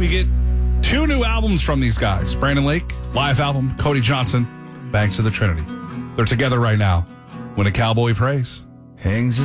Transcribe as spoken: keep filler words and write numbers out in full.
we get two new albums from these guys. Brandon Lake, live album. Cody Johnson, Banks of the Trinity. They're together right now. When a Cowboy Prays. Hangs